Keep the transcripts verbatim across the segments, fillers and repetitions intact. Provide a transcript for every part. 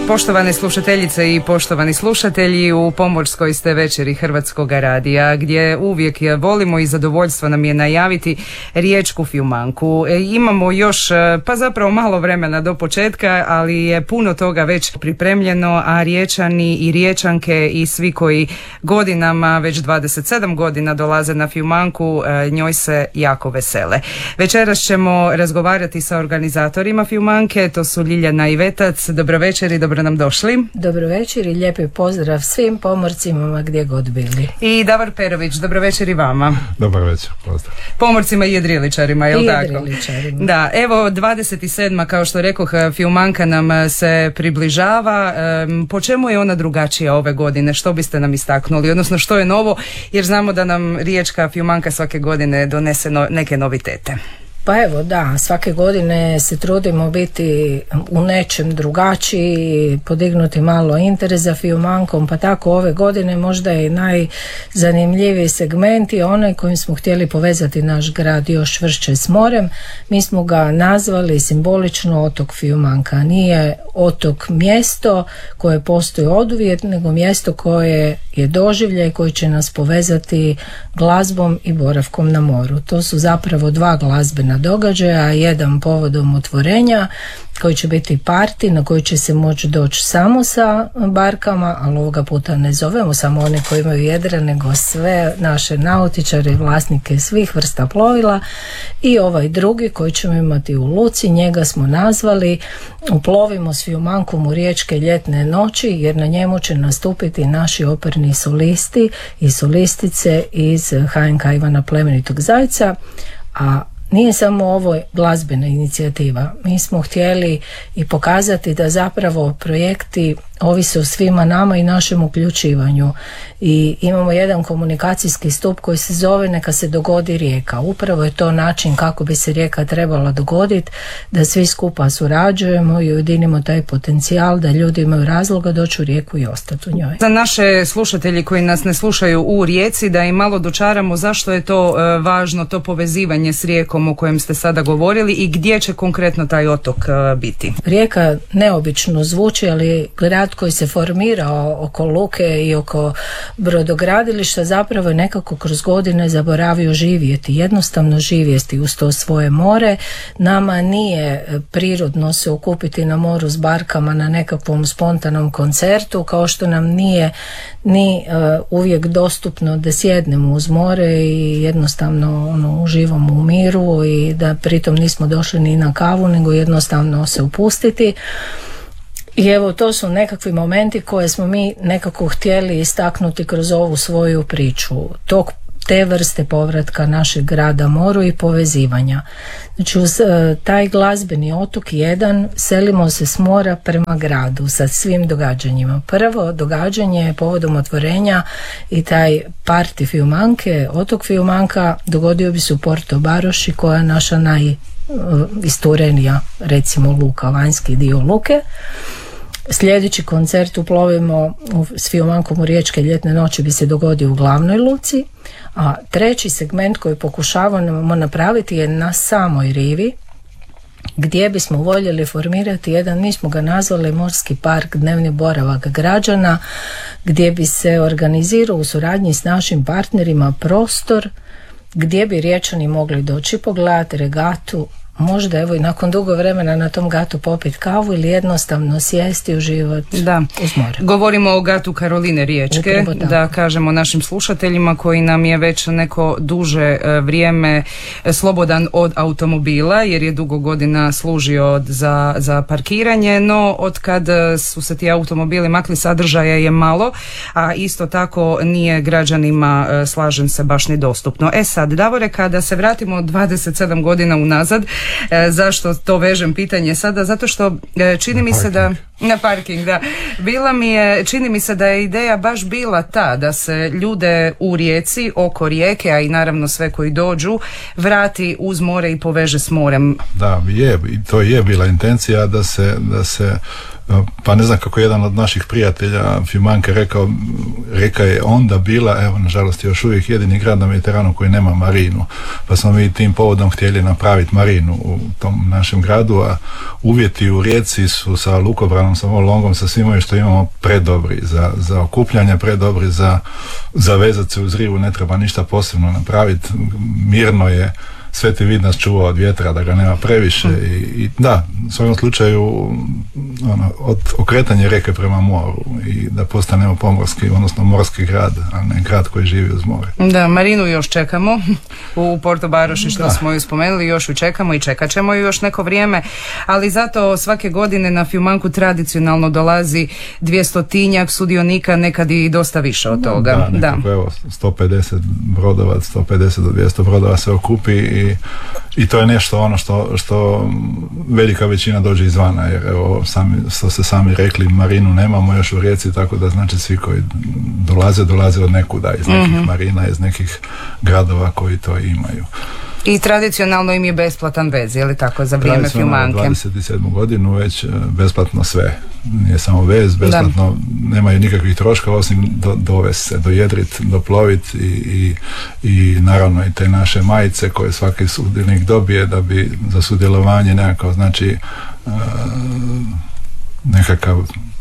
Poštovane slušateljice i poštovani slušatelji, u pomorskoj ste večeri Hrvatskog radija, gdje uvijek volimo i zadovoljstvo nam je najaviti riječku fiumanku. E, imamo još, pa zapravo malo vremena do početka, ali je puno toga već pripremljeno, a riječani i riječanke i svi koji godinama, već dvadeset sedam godina dolaze na fiumanku, njoj se jako vesele. Večeras ćemo razgovarati sa organizatorima fiumanke, to su Ljiljana i Vetac. Dobro večer i dobro nam došli. Dobro večer i lijepi pozdrav svim pomorcima gdje god bili. I Davor Perović, dobro večer i vama. Dobar večer, pozdrav. Pomorcima i jedriličarima, je li tako? I jedriličarima. Da, evo dvadeset sedma kao što rekoh, fiumanka nam se približava. Po čemu je ona drugačija ove godine? Što biste nam istaknuli? Odnosno što je novo? Jer znamo da nam riječka fiumanka svake godine donese no, neke novitete. Pa evo da, svake godine se trudimo biti u nečem drugačiji, podignuti malo interes za fiumankom, pa tako ove godine možda je najzanimljiviji segment je onaj kojim smo htjeli povezati naš grad još čvršće s morem. Mi smo ga nazvali simbolično otok Fiumanka. Nije otok mjesto koje postoji oduvijek, nego mjesto koje je doživljaj koji će nas povezati glazbom i boravkom na moru. To su zapravo dva glazbena događaja, jedan povodom otvorenja koji će biti parti na koji će se moći doći samo sa barkama, ali ovoga puta ne zovemo samo one koji imaju jedra, nego sve naše nautičare i vlasnike svih vrsta plovila, i ovaj drugi koji ćemo imati u luci, njega smo nazvali Uplovimo s fiumankom u riječke ljetne noći, jer na njemu će nastupiti naši operni solisti i solistice iz H N K Ivana Plemenitog Zajca. A nije samo ovo glazbena inicijativa. Mi smo htjeli i pokazati da zapravo projekti ovise o svima nama i našem uključivanju. I imamo jedan komunikacijski stup koji se zove Neka se dogodi rijeka. Upravo je to način kako bi se rijeka trebala dogoditi, da svi skupa surađujemo i ujedinimo taj potencijal da ljudi imaju razloga doći u rijeku i ostati u njoj. Za naše slušatelji koji nas ne slušaju u Rijeci, da im malo dočaramo zašto je to e, važno, to povezivanje s rijekom o kojem ste sada govorili i gdje će konkretno taj otok e, biti. Rijeka neobično zvuči, ali grad koji se formirao oko luke i oko brodogradilišta zapravo je nekako kroz godine zaboravio živjeti, jednostavno živjeti uz to svoje more. Nama nije prirodno se okupiti na moru s barkama na nekakvom spontanom koncertu, kao što nam nije ni uh, uvijek dostupno da sjednemo uz more i jednostavno ono, uživamo u miru i da pritom nismo došli ni na kavu, nego jednostavno se upustiti. I evo, to su nekakvi momenti koje smo mi nekako htjeli istaknuti kroz ovu svoju priču, tog, te vrste povratka našeg grada moru i povezivanja. Znači, uz uh, taj glazbeni otok jedan selimo se s mora prema gradu sa svim događanjima. Prvo događanje je povodom otvorenja i taj parti Fiumanke, otok Fiumanka, dogodio bi se u Porto Baroši, koja je naša najisturenija, recimo, luka, vanjski dio luke. Sljedeći koncert Uplovimo s fiumankom u riječke ljetne noći bi se dogodio u glavnoj luci, a treći segment koji pokušavamo napraviti je na samoj rivi, gdje bismo voljeli formirati jedan, mi smo ga nazvali Morski park, dnevni boravak građana, gdje bi se organizirao u suradnji s našim partnerima prostor gdje bi Riječani mogli doći pogledati regatu, možda evo i nakon dugo vremena na tom gatu popiti kavu ili jednostavno sjesti i uživati da. uz more. Govorimo o gatu Karoline Riječke, da kažemo našim slušateljima koji nam je već neko duže vrijeme slobodan od automobila, jer je dugo godina služio za, za parkiranje, no od kad su se ti automobili makli, sadržaja je malo, a isto tako nije građanima, slažem se, baš ni dostupno. E sad, Davore, kada se vratimo dvadeset sedam godina unazad, E, zašto to vežem pitanje sada? Zato što e, čini mi se da na parking, da. Bila mi je, čini mi se da je ideja baš bila ta da se ljude u Rijeci, oko rijeke, a i naravno sve koji dođu, vrati uz more i poveže s morem. Da, je, to je bila intencija da se, da se pa ne znam kako jedan od naših prijatelja Fiumanke rekao, reka je onda bila, evo nažalost je još uvijek jedini grad na Mediteranu koji nema marinu, pa smo mi tim povodom htjeli napraviti marinu u tom našem gradu, a uvjeti u Rijeci su sa lukobranom vokalnom, sa longom, sa svima što imamo predobri za, za okupljanje, predobri za, za vezati se uz rivu, ne treba ništa posebno napraviti, mirno je, Sveti Vid nas čuva od vjetra, da ga nema previše i, i da, u svakom slučaju ono, od okretanja reke prema moru i da postanemo pomorski, odnosno morski grad, a ne grad koji živi uz more. Da, Marinu još čekamo u Porto Baroši, što da. smo ju spomenuli, još ju čekamo i čekat ćemo ju još neko vrijeme, ali zato svake godine na Fiumanku tradicionalno dolazi dvjestotinjak sudionika, nekad i dosta više od toga. Da, nekako, evo, sto pedeset brodova, sto pedeset do dvjesto brodova se okupi i I, i to je nešto ono što, što velika većina dođe izvana, jer evo, sami, što ste sami rekli, marinu nemamo još u Rijeci, tako da znači svi koji dolaze, dolaze od nekuda, iz nekih mm-hmm. marina, iz nekih gradova koji to imaju. I tradicionalno im je besplatan vez, je li tako, za vrijeme Fiumanke? dvadeset sedmu godinu već besplatno sve. Nije samo vez, besplatno, da. Nemaju nikakvih troškova osim do, dovesti se, dojedrit, doplovit i, i, i naravno i te naše majice koje svaki sudionik dobije da bi za sudjelovanje nekako, znači uh, nekakav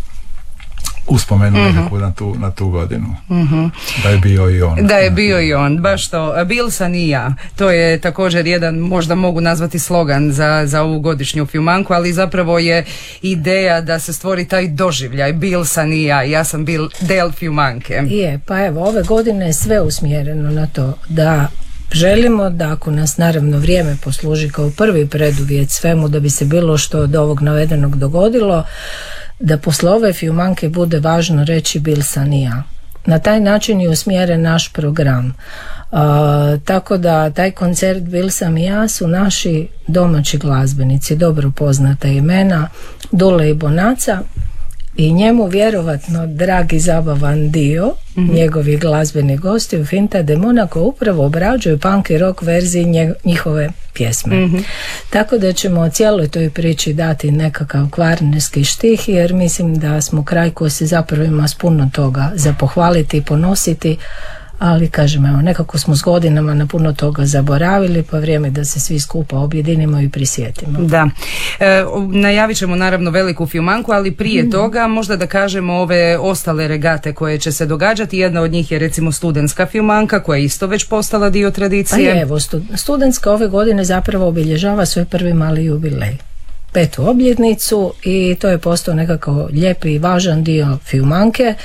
uspomenu mm-hmm. nekako na tu, na tu godinu. Mm-hmm. Da je bio i on. Da je bio i on, baš to. Bil sam i ja. To je također jedan, možda mogu nazvati slogan za, za ovu godišnju Fiumanku, ali zapravo je ideja da se stvori taj doživljaj. Bil sam i ja. Ja sam bil del Fiumanke. Je, pa evo, ove godine je sve usmjereno na to da želimo da, ako nas naravno vrijeme posluži kao prvi preduvjet svemu da bi se bilo što od ovog navedenog dogodilo, da posle ove Fiumanke bude važno reći bil sam i ja. Na taj način je usmjeren naš program. Uh, tako da taj koncert Bil sam i ja su naši domaći glazbenici, dobro poznata imena, Dule i Bonaca, i njemu vjerovatno dragi zabavan dio mm-hmm. njegovih glazbenih gostiju Finta de Monaco upravo obrađuju punk i rock verziji nje, njihove pjesme. Mm-hmm. Tako da ćemo cijeloj toj priči dati nekakav kvarnerski štih, jer mislim da smo kraj koji se zapravo ima s puno toga za pohvaliti i ponositi, ali kažem, evo, nekako smo s godinama na puno toga zaboravili, pa vrijeme da se svi skupa objedinimo i prisjetimo. Da. E, najavit ćemo naravno veliku Fiumanku, ali prije mm. toga možda da kažemo ove ostale regate koje će se događati. Jedna od njih je recimo studentska Fiumanka, koja je isto već postala dio tradicije. Pa je, evo, studentska ove godine zapravo obilježava svoj prvi mali jubilej, petu obljetnicu, i to je postao nekako lijepi i važan dio Fiumanke,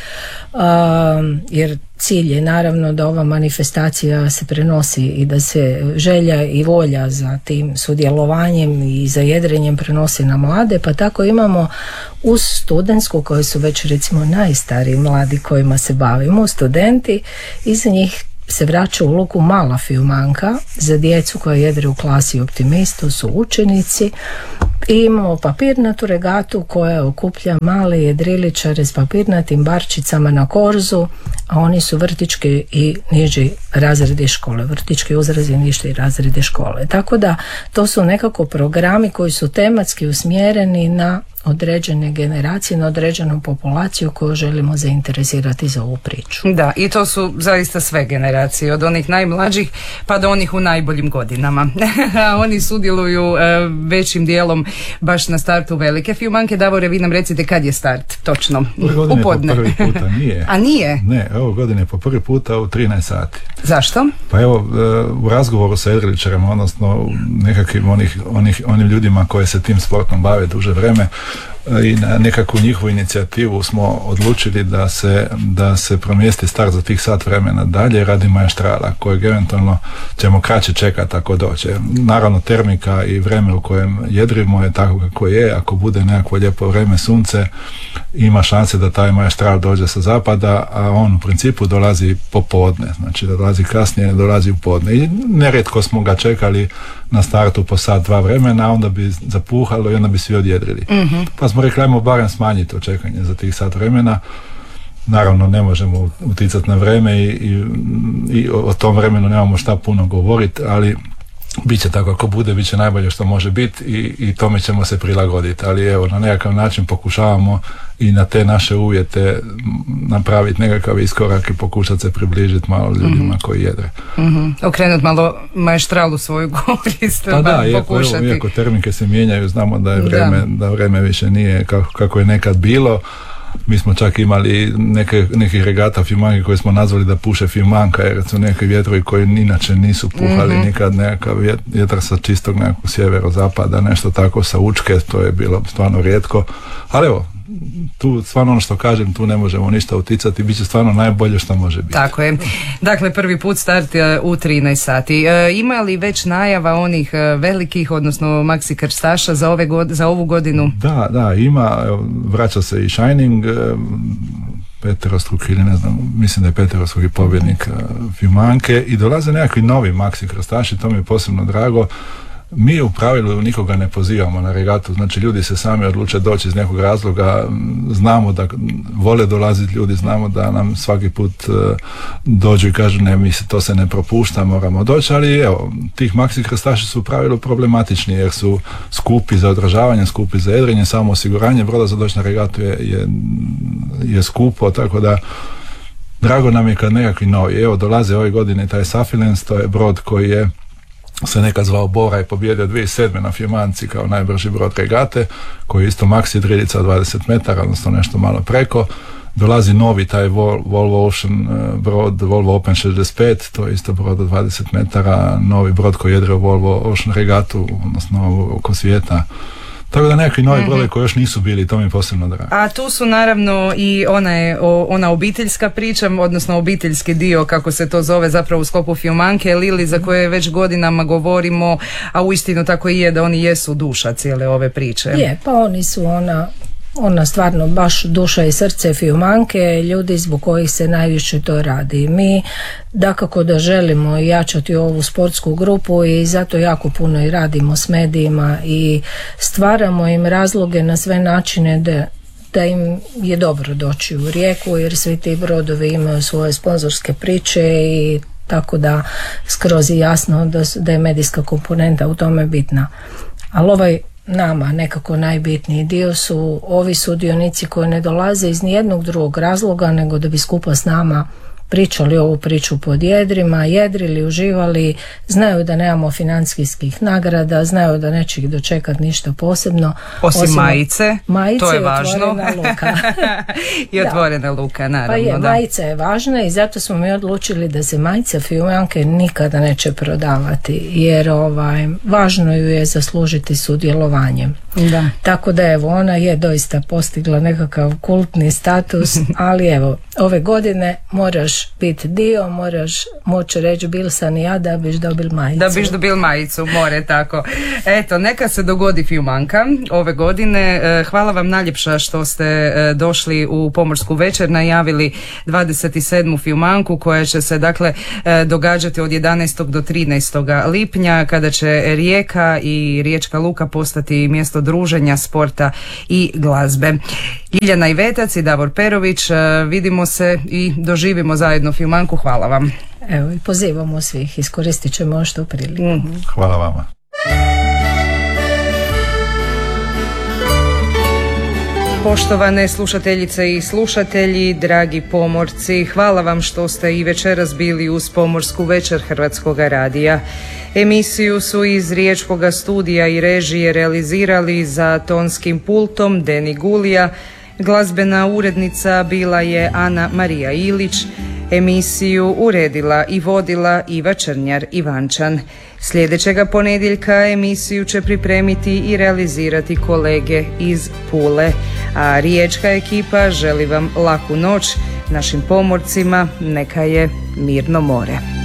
um, jer cilj je naravno da ova manifestacija se prenosi i da se želja i volja za tim sudjelovanjem i za jedrenjem prenosi na mlade, pa tako imamo uz studentsku, koji su već recimo najstariji mladi kojima se bavimo, studenti, iza njih se vraća u luku mala Fiumanka za djecu koja jedre u klasi Optimist, to su učenici, i imamo papirnatu regatu koja okuplja male jedriličare s papirnatim barčicama na korzu, a oni su vrtički i niži razredi škole, vrtički uzrazi i niži razredi škole. Tako da to su nekako programi koji su tematski usmjereni na određene generacije, na određenu populaciju koju želimo zainteresirati za ovu priču. Da, i to su zaista sve generacije, od onih najmlađih pa do onih u najboljim godinama. Oni sudjeluju uh, većim dijelom baš na startu velike Fiumanke. Davore, vi nam recite kad je start točno? U podne. Po prvi puta nije. A nije? Ne, ovo godine po prvi puta u trinaest sati. Zašto? Pa evo, uh, u razgovoru sa jedriličarima, odnosno nekakvim onih, onih, onim ljudima koji se tim sportom bave duže vreme, i na nekakvu njihovu inicijativu smo odlučili da se, da se promjesti start za tih sat vremena dalje radi Maestrala, kojeg eventualno ćemo kraće čekati ako doće. Naravno, termika i vreme u kojem jedrimo je tako kako je. Ako bude nekakvo lijepo vrijeme, sunce, ima šanse da taj Maestral dođe sa zapada, a on u principu dolazi popodne, znači da dolazi kasnije, dolazi u podne. I nerijetko smo ga čekali na startu po sat, dva vremena, a onda bi zapuhalo i onda bi svi odjedrili. Mm-hmm. Pa smo rekli, ajmo barem smanjiti očekanje za tih sat vremena. Naravno, ne možemo uticati na vreme i, i, i o tom vremenu nemamo šta puno govoriti, ali bit će tako, ako bude, bit će najbolje što može biti i, i tome ćemo se prilagoditi. Ali evo, na nekakav način pokušavamo i na te naše uvjete napraviti nekakav iskorak i pokušati se približiti malo ljudima mm-hmm. koji jedre. Mm-hmm. Okrenuti malo maestralu svoju korist. Pa da, iako, evo, iako termike se mijenjaju, znamo da je vreme, da. da vreme više nije kako, kako je nekad bilo. Mi smo čak imali neke, nekih regata fimanke koje smo nazvali da puše fimanka, jer su neki vjetrovi koji inače nisu puhali mm-hmm. nikad, nekakav vjetar sa čistog nekog sjeverozapada, nešto tako sa Učke, to je bilo stvarno rijetko, ali evo, tu stvarno ono što kažem, tu ne možemo ništa uticati, bit će stvarno najbolje što može biti. Tako je. Dakle, prvi put start u trinaest sati. E, ima li već najava onih velikih, odnosno maxi krstaša za, ove god, za ovu godinu? Da, da, ima. Vraća se i Shining, peterostruki ili ne znam, mislim da je peterostruki pobjednik fimanke i dolaze nekakvi novi maxi krstaši, to mi je posebno drago. Mi u pravilu nikoga ne pozivamo na regatu, znači ljudi se sami odluče doći iz nekog razloga, znamo da vole dolaziti ljudi, znamo da nam svaki put uh, dođu i kažu ne, mi se to se ne propušta, moramo doći, ali evo, tih maxi krstaši su u pravilu problematični jer su skupi za održavanje, skupi za jedrenje, samo osiguranje broda za doći na regatu je, je, je skupo, tako da drago nam je kad nekakvi novi, evo dolaze ove godine taj Safilens, to je brod koji je se nekad zvao Bora i pobjedio dvije tisuće sedme na Fiumanci kao najbrži brod regate, koji je isto maxi drilica od dvadeset metara, odnosno nešto malo preko. Dolazi novi taj Volvo Ocean brod, Volvo Open šezdeset pet, to je isto brod od dvadeset metara, novi brod koji jedre u Volvo Ocean regatu, odnosno oko svijeta. Tako da nekakvi novi brodovi mm-hmm. koji još nisu bili, to mi je posebno drago. A tu su naravno i ona, je, o, ona obiteljska priča, odnosno obiteljski dio, kako se to zove zapravo u sklopu Fiumanke, Lili, za koje već godinama govorimo, a uistinu tako i je da oni jesu duša cijele ove priče. Je, pa oni su ona... ona stvarno baš duša i srce Fiumanke, ljudi zbog kojih se najviše to radi. Mi dakako da želimo jačati ovu sportsku grupu i zato jako puno i radimo s medijima i stvaramo im razloge na sve načine da da im je dobro doći u Rijeku, jer svi ti brodovi imaju svoje sponzorske priče i tako da skroz je jasno da, da je medijska komponenta u tome bitna. Ali ovaj nama nekako najbitniji dio su ovi sudionici koji ne dolaze iz nijednog drugog razloga nego da bi skupa s nama pričali ovu priču pod jedrima, jedrili, uživali, znaju da nemamo financijskih nagrada, znaju da neće ih dočekati ništa posebno. Osim, osim majice, majice, to je važno. Otvorena luka. I otvorena luka, naravno. Pa je, da. majica je važna i zato smo mi odlučili da se majica Fiumanke nikada neće prodavati, jer ovaj, važno ju je zaslužiti sudjelovanjem. Da. Tako da evo, ona je doista postigla nekakav kultni status, ali evo, ove godine moraš biti dio, moraš moći reći bil sam i ja da biš dobil majicu. Da biš dobil majicu, more tako. Eto, neka se dogodi Fiumanka ove godine. Hvala vam najljepša što ste došli u Pomorsku večer, najavili dvadeset sedmu Fiumanku koja će se dakle događati od jedanaestog do trinaestog lipnja kada će Rijeka i Riječka luka postati mjesto druženja, sporta i glazbe. Ljiljana Ivetac i Davor Perović, vidimo se i doživimo zajedno Fiumanku. Hvala vam. Evo i pozivamo svih, iskoristit ćemo što priliku. Mm-hmm. Hvala vama. Poštovane slušateljice i slušatelji, dragi pomorci, hvala vam što ste i večeras bili uz Pomorsku večer Hrvatskoga radija. Emisiju su iz Riječkog studija i režije realizirali za tonskim pultom Deni Gulija, glazbena urednica bila je Ana Marija Ilić, emisiju uredila i vodila Iva Črnjar Ivančan. Sljedećega ponedjeljka emisiju će pripremiti i realizirati kolege iz Pule, a riječka ekipa želi vam laku noć, našim pomorcima neka je mirno more.